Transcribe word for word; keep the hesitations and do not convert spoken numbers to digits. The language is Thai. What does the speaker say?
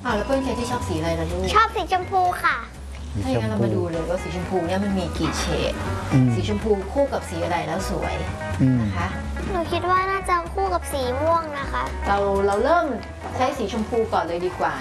ค่ะแล้วเพื่อนเคที่ชอบสีอะไรล่ะลูกชอบสีชมพูค่ะถ้าอย่างนั้นเรามาดูเลยว่าสีชมพูเนี่ยมันมีกี่เฉดสีชมพูคู่กับสีอะไรแล้วสวยนะคะหนูคิดว่าน่าจะคู่กับสีม่วงนะคะเราเราเริ่มใช้สีชมพูก่อนเลยดีกว่า